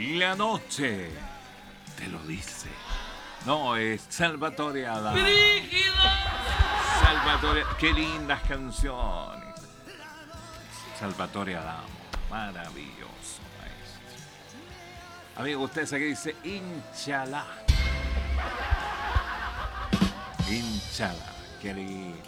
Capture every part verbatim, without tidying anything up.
La noche te lo dice. No, es Salvatore Adamo. Salvatore, qué lindas canciones. Salvatore Adamo, maravilloso maestro. Amigo, usted sabe que dice Inchalá. Inchalá, qué lindo.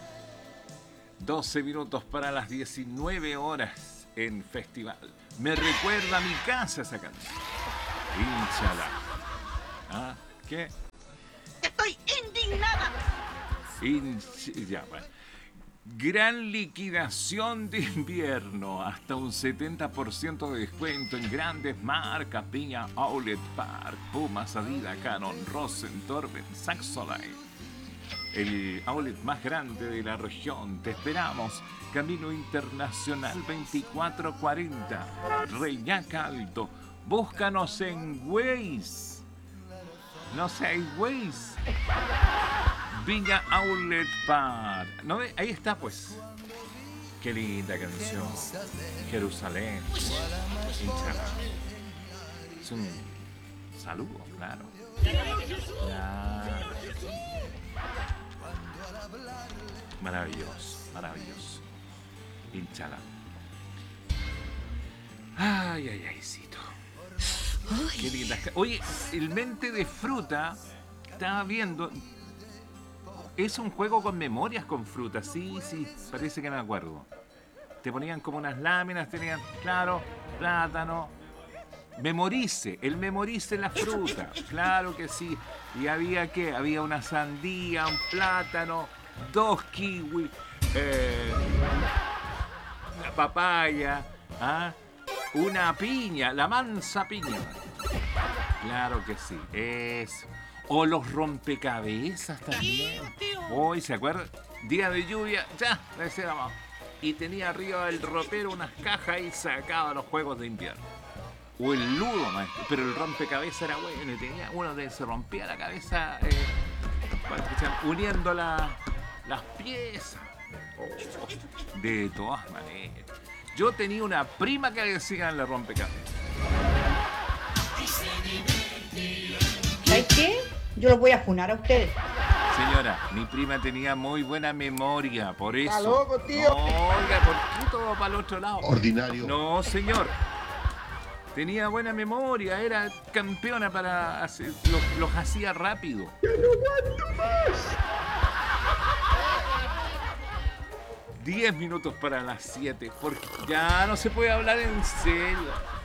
doce minutos para las diecinueve horas en Festival. Me recuerda a mi casa esa canción. Inchalá. ¿Ah? ¿Qué? ¡Estoy indignada! Inch- ya, bueno. Gran liquidación de invierno. Hasta un setenta por ciento de descuento en grandes marcas. Piña, Outlet Park, Puma, Adidas, Canon, Rosen, Torben, Saxoline. El outlet más grande de la región. Te esperamos. Camino Internacional veinticuatro cuarenta. Reñaca Alto. Búscanos en Waze. No sé, hay Waze. Viña Outlet Park. ¿No ve? Ahí está, pues. Qué linda canción. Jerusalén. Inchalá. Es un saludo, claro. Claro. Maravilloso, maravilloso. Inchalá. Ay, ay, ay, cito. Qué linda. Oye, el mente de fruta, estaba viendo. Es un juego con memorias con fruta. Sí, sí, parece que me acuerdo. Te ponían como unas láminas, tenían, claro, plátano. Memorice, el memorice la fruta. Claro que sí. Y había que, había una sandía, un plátano, dos kiwis, eh, la papaya, ¿ah? Una piña, la mansa piña. Claro que sí, eso. O los rompecabezas también. Hoy, ¿se acuerdan? Día de lluvia, ya, decíamos. Y tenía arriba del ropero unas cajas y sacaba los juegos de invierno. O el ludo, maestro. Pero el rompecabezas era bueno y tenía uno que se rompía la cabeza eh, uniendo la, las piezas. Oh, de todas maneras. Yo tenía una prima que decía en la rompecabezas. ¿Sabes qué? Yo los voy a funar a ustedes. Señora, mi prima tenía muy buena memoria, por eso. ¡Está loco, tío! No, oiga, ¿por qué todo para el otro lado? Ordinario. No, señor. Tenía buena memoria, era campeona para hacer, los, los hacía rápido. ¡Ya no aguanto más! Diez minutos para las siete, porque ya no se puede hablar en serio.